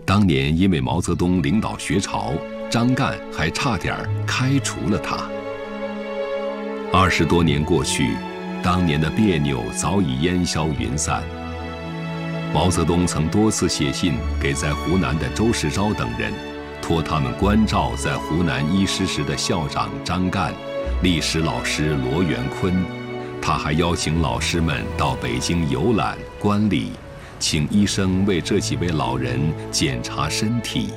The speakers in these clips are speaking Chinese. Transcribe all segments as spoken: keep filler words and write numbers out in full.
当年因为毛泽东领导学潮，张干还差点开除了他。二十多年过去，当年的别扭早已烟消云散。毛泽东曾多次写信给在湖南的周世钊等人，托他们关照在湖南医师时的校长张干、历史老师罗元坤。他还邀请老师们到北京游览观礼，请医生为这几位老人检查身体。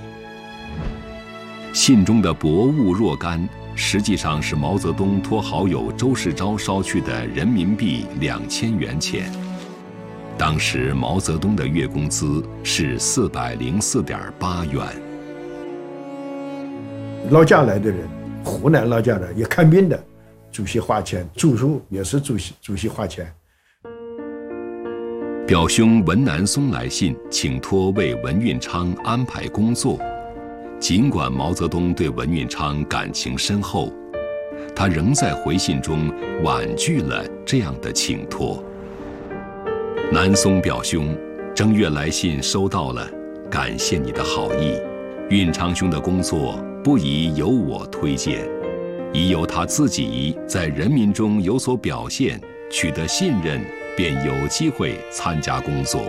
信中的薄雾若干，实际上是毛泽东托好友周世钊捎去的人民币两千元钱。当时毛泽东的月工资是四百零四点八元。 老家来的人，湖南老家的也看病的，主席花钱，住宿也是主席主席花钱。 表兄文南松来信，请托为文运昌安排工作。尽管毛泽东对文运昌感情深厚，他仍在回信中婉拒了这样的请托。南松表兄，正月来信收到了，感谢你的好意。运昌兄的工作不宜由我推荐，宜由他自己在人民中有所表现，取得信任，便有机会参加工作。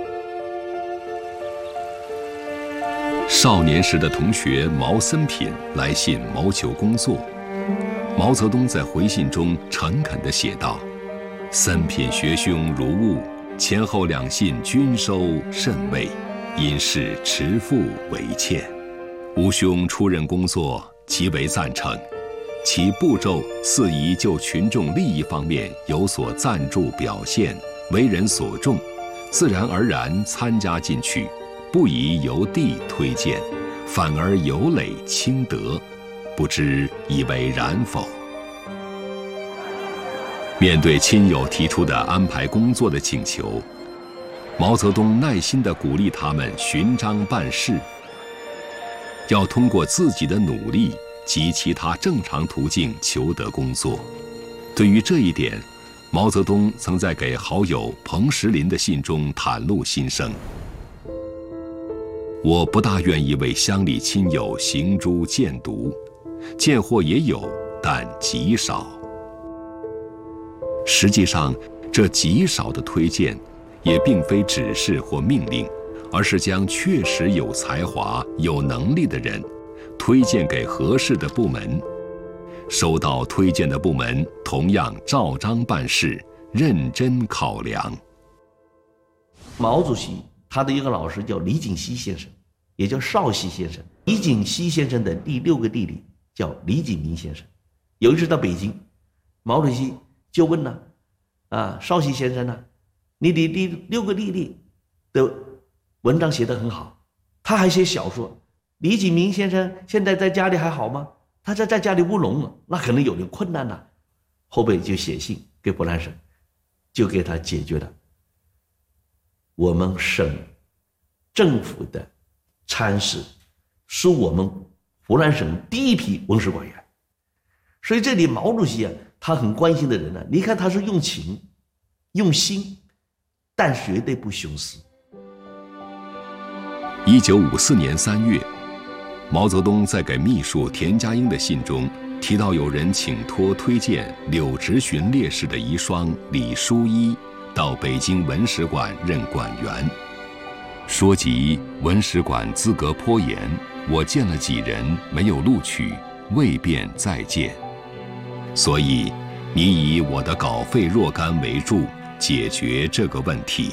少年时的同学毛森品来信谋求工作，毛泽东在回信中诚恳地写道：“森品学兄如晤，前后两信均收甚慰，因是持负为欠。吾兄出任工作，极为赞成，其步骤似宜就群众利益方面有所赞助表现，为人所重，自然而然参加进去。不宜由弟推荐，反而有累轻德，不知以为然否？”面对亲友提出的安排工作的请求，毛泽东耐心地鼓励他们循章办事，要通过自己的努力及其他正常途径求得工作。对于这一点，毛泽东曾在给好友彭石林的信中袒露心声：“我不大愿意为乡里亲友行诸荐读，见货也有，但极少。”实际上，这极少的推荐，也并非指示或命令，而是将确实有才华、有能力的人推荐给合适的部门。收到推荐的部门同样照章办事，认真考量。 毛主席他的一个老师叫李锦熙先生，也叫少熙先生。李锦熙先生的第六个弟弟叫李锦明先生。有一次到北京，毛主席就问了：“啊，少熙先生呢？你的第六个弟弟的文章写得很好，他还写小说。李锦明先生现在在家里还好吗？他在在家里务农了，那可能有点困难了。”后辈就写信给湖南省，就给他解决了我们省政府的参事，是我们湖南省第一批文史馆员。所以这里毛主席啊，他很关心的人呢、啊，你看他是用情用心，但绝对不徇私。 一九五四年三月，毛泽东在给秘书田家英的信中提到，有人请托推荐柳直荀烈士的遗孀李淑一到北京文史馆任馆员，说及文史馆资格颇严，我见了几人没有录取，未便再见，所以你以我的稿费若干为助，解决这个问题。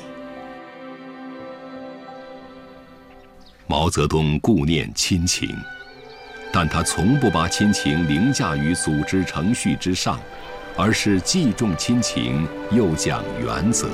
毛泽东顾念亲情，但他从不把亲情凌驾于组织程序之上，而是既重亲情又讲原则。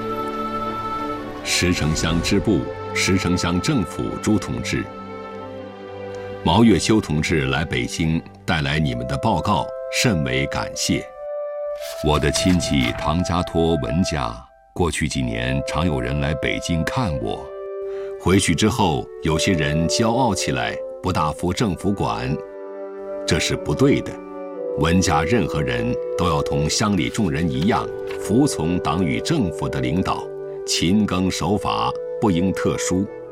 石城乡支部、石城乡政府朱同志，毛月秋同志来北京带来你们的报告，甚为感谢。我的亲戚唐家托文家，过去几年常有人来北京看我，回去之后有些人骄傲起来，不大服政府管，这是不对的。文家任何人都要同乡里众人一样，服从党与政府的领导，勤耕守法，不应特殊。